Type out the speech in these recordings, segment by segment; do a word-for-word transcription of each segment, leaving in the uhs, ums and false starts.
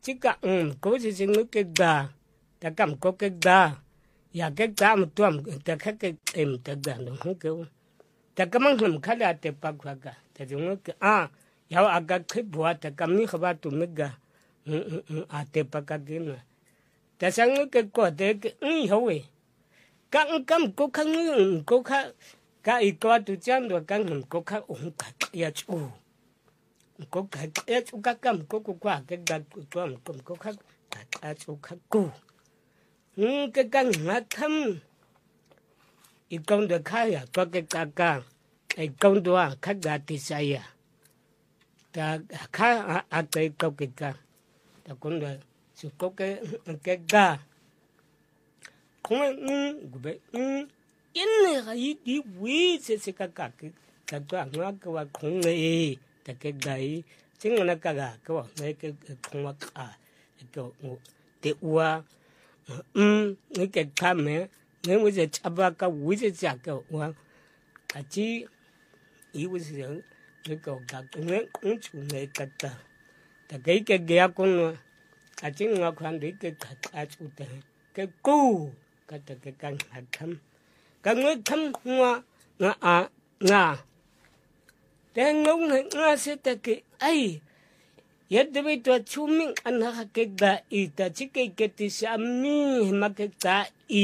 chỉ cả um cố chỉ chỉ ngữ cái đà ta cầm có cái đà ya cái đà mà tuam ta khác cái em ta đà nó không kêu ta cầm làm khá là te bạc hoa cả ta dùng cái à ya aga cái bùa ta cầm ní khaba tụi mình cả à te bạc cái nữa ta sang ngữ cái quả te cái ừ hậu ấy các cầm cố khang ngữ cố khang các ý qua tụi chăm rồi các làm cố khang ủng cả ya chú có cái cái chú các cầm có có qua cái đặt của tôi cầm có khác cái chú khác cũ cái căn ngã thâm ít công được khai à có cái cả cả ít công đó khác gạt thì sai à ta khai à cái câu cái cả ta cũng được chú có cái cái gà không phải ừ cái ừ yên này cái gì quý sẽ sẽ cả cả cái cái tôi ngã cáiว่าkhông nàyแต่แกได้ซึ่งนักกะก็ว่าในแกคงว่าอ่ะก็เตอัวอืมนี่แกทำเนี่ยนี่ว่าจะจับก็วิจะจับก็ว่าอาจีอีว่าจะนี่ก็ก็เนี่ยอุ้งชูเนี่ยก็ตาแต่แกแกเกียคนว่าอาจีงาควันดีแกก็อาชูแต่แกกู้ก็แต่แกกันหาทำก็เนี่ยทำว่าอ่ะอ่ะแต่งงเลยง่าเสียแต่que ay ya debe tu chumi ana que da y ta chique que te sami ma que ta y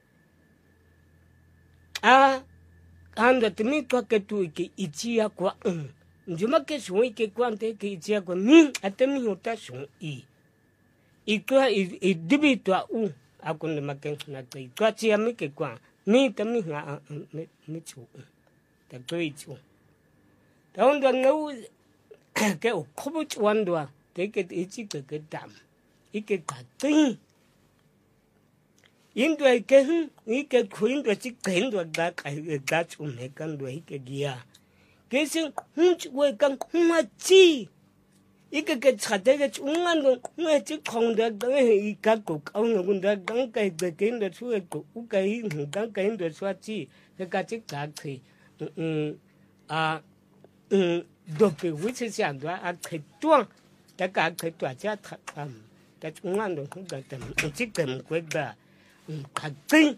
a ando te mi to que tu que ichia kwa njuma que sui que kwante que ichia kwa mi atemi uta sui y kwa y debe tu u a kun ma que na te tu chia mi que kwa mi tami nga mi chu ta tu chu 다운 당고 그 코부 원도아 되게 있지 그담 이게 같은 인도에 그 이게 코인도 직근도 다 다 좀 해간도 이게 기야 그래서 왜 간 홍마치 이게 그 차대가 중간도 홍마치 공도 이 갖고 가는 건데 강가에 되긴도 수했고 우가이 강가인도 수았지 그 같이 같이 음아 ừ đồ bị quý sĩ sản đó ăn thịt chuông tất cả thịt tỏa cha thật ẩm ta chúng ăn được không được tầm chỉ tầm quên bà thật tinh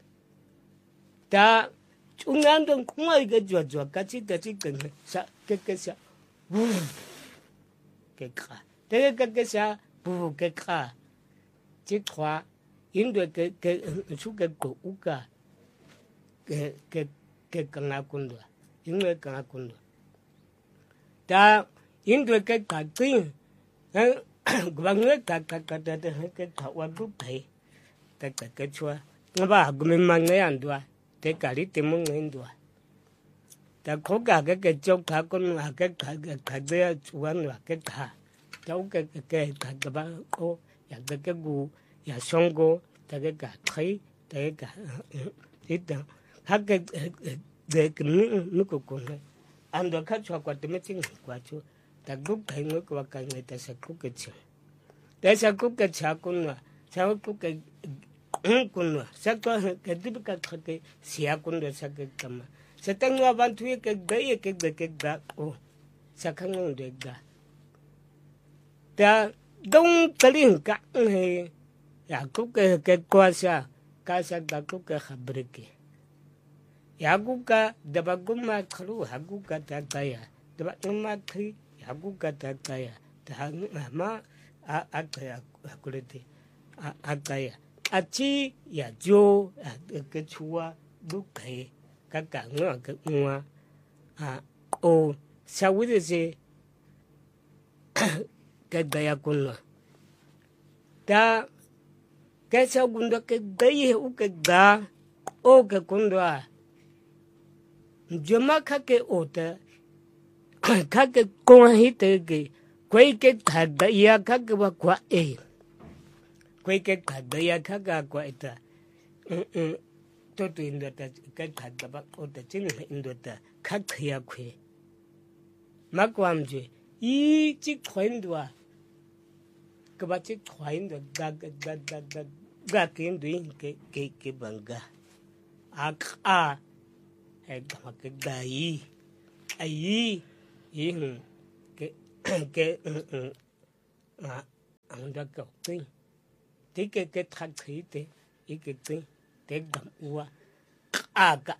ta chúng ăn được không ai cái chuột chuột cái chỉ ta chỉ cần sa cái cái sa bu cái cả thế cái cái sa bu cái cả chỉ khoa in được cái cái số cái cổ cả cái cái cái cái nào cũng được in được cái nào cũng được ta in đôi cái cả tin và người cả cả cả cả cái thảo quan bút thầy tất cả cái chua nó bảo mình mang cái ăn đùa tất cả đi tìm mong ăn đùa ta có cả cái cái châu cả con là cái cả cái cái cái chuan là cái cả cháu cái cái cái cả cái ba cô ya cái cái gu ya song cô ta cái cả thấy cái cả ít đó hát cái để cái nước nước của con này ăn được khách cho quạt tụi chính quạt cho ta cúc thấy người qua cái người ta sẽ cúc cái chả ta sẽ cúc cái chả con nữa sao cúc cái con nữa sao có cái thứ cái cái xia con nữa sao cái cầm sao tăng hoa ban thuê cái đấy cái cái cái gà ô sao không ngon được gà ta đông cái liền cả này ya cúc cái cái qua sao cái sao ta cúc cái khabri cái yaguka dabaguma khru haguka tataya dabaguma khri yaguka tataya tahama akaya akulete akaya achi ya jo cái chua đúc thầy các cả ngõ cái ngõ à ô sao với gì cái daya kun ta cái sao kun đó cái daya u cái da ô cái kun đó jama khake ota khake con hite ke quay cái thada ya khake wa kwa e quay cái thada ya khaka kwa ita to to inda ta cái thada ba ota chin inda ta khak ya khwe makwam je i chi khoin dwa ka ba chi khoin dwa ga ga ga ga ga kin duin ke ke ke banga ak a cái cái đầy ấy ý cái cái à da ka tin te ke ke tra trite e ke tin te gam ua a ka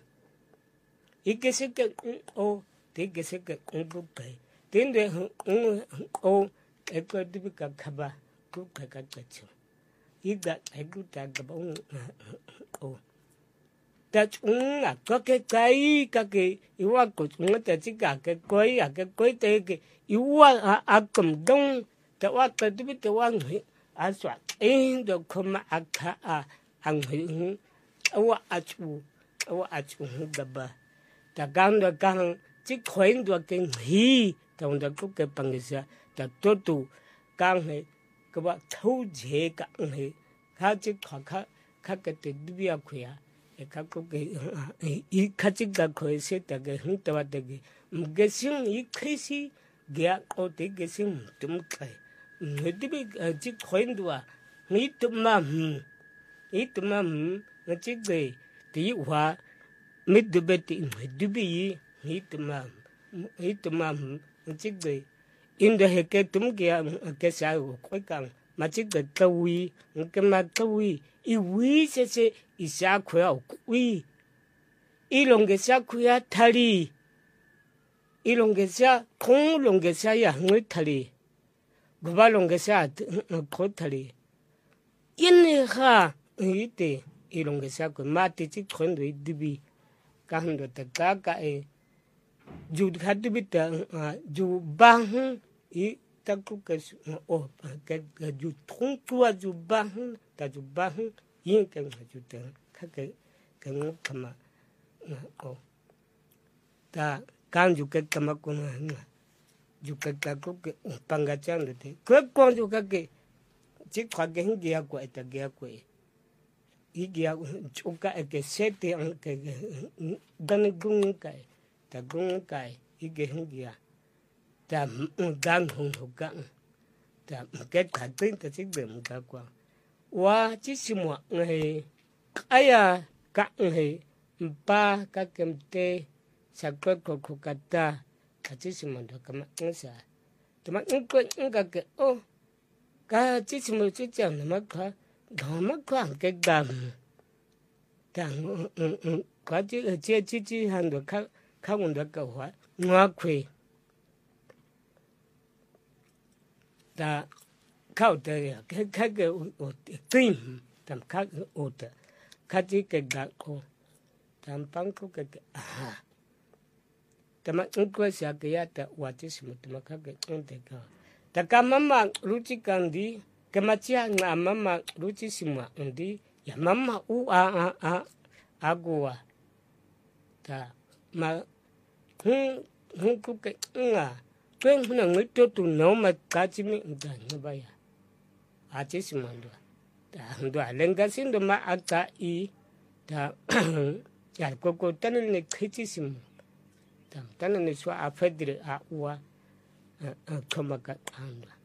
e ke se ke o te ke se ke ku ke tin de o e ko di ka khaba ku ka ka chu i da e ku ta ga ba o ta chung a ko ke kai ka ke i wa ko chung ta chi ka ke koi a ke koi te ke i wa a kum dong ta wa ta di te wa ngi a swa in do kuma a ka a ang hu a wa a chu a wa a chu ga ba ta gang do gang chi khoi do ke hi ta da ku ke pang sa ta to tu gang he ka ba thau je ka he kha chi kha kha kha ke te di ya khya e ka ku ke i kha chi ga khoi se ta ke hu ta wa te ke ge sing i khisi ge a ko te ge sing tum kai ne di bi chi khoi do wa ni tu ma hu i tu ma hu ne chi ge ti wa mi du be ti mi du bi ni tu ma i tu ma hu ne chi ge in de he ke tum ge ke sa ko kang ma chi ge ta wi ke ma ta wi i wi se se i sa khwa wi i long ge sa khwa thali i long ge sa khong long ge sa ya ngui thali go ba long ge sa kho thali in ha i te i long ge sa ko ma ti chi khon do i di bi ka han do ta ka ka e ju kha di bi ta ju ba hu i ta ku ke o ke ju thong tua ju ba hu ta ju ba hu yin ke ju ta kha ke ke ngo kama o ta kan ju ke kama ko na ju ke ta ku ke panga chan de ko ko ju ka ke chi kha ke hin ge ko ta ge ko i ge chu ka ke se te ke dan gung ka ta gung ka i ge hin ge ta gang hong ho ka ta ke ka tin ta chi de mu ka kwa wa chi si mo ngai aya ka ngai pa ka kem te sa ko ko ko ka ta ka chi si mo do ka ma sa ta ma ko ka ke o ka chi si mo chi cha na ma ka ga ma ka ke ga ta ka chi chi chi chi han do ka ka mun do ka wa ngwa kwe ta khao te ke ke ke o tin tam ka o te ka ti ke ga ko tam pang ko ke aha ta ma ko sa ke ya ta wa ti si mo ta ka ke on te ka ta ka mama ruchi kandi ke ma chi na mama ruchi si mo ndi ya mama u a a a agua ta ma hu hu ku ke nga twen na ngi to tu no ma ka chi mi da no ba ya a chi si mo ndo ta ndo alenga sin do ma aka i ta ya ko ko tan ne khichi si mo ta tan ne so a fedre a wa a koma ka anda